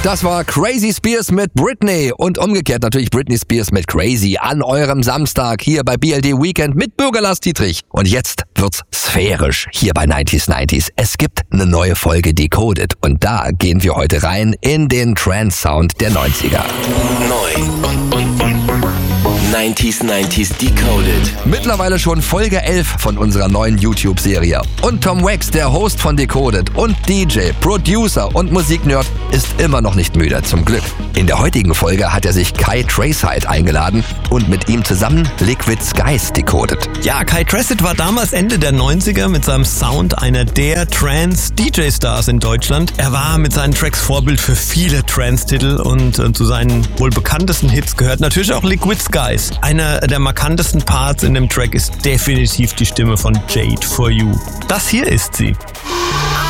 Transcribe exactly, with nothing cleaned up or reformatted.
Das war Crazy Spears mit Britney und umgekehrt natürlich Britney Spears mit Crazy an eurem Samstag hier bei B L D Weekend mit Bürger Lars Dietrich. Und jetzt wird's sphärisch hier bei neunzig neunzig. Es gibt eine neue Folge Decoded und da gehen wir heute rein in den Trance-Sound der neunziger. Neu neunzig neunzig Decoded. Mittlerweile schon Folge elf von unserer neuen YouTube-Serie. Und Tom Wax, der Host von Decoded und D J, Producer und Musiknerd, ist immer noch nicht müde, zum Glück. In der heutigen Folge hat er sich Kai Tracite eingeladen und mit ihm zusammen Liquid Skies decoded. Ja, Kai Tracite war damals Ende der neunziger mit seinem Sound einer der Trance-D J-Stars in Deutschland. Er war mit seinen Tracks Vorbild für viele Trance-Titel und äh, zu seinen wohl bekanntesten Hits gehört natürlich auch Liquid Skies. Einer der markantesten Parts in dem Track ist definitiv die Stimme von Jade For You. Das hier ist sie.